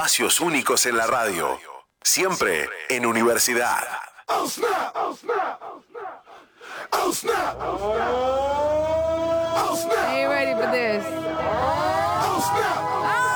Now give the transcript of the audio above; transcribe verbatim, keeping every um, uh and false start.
Espacios únicos en la radio. Siempre en Universidad. Oh snap! Oh snap! Oh snap! Oh snap! Oh snap! Are you ready for this? Oh snap!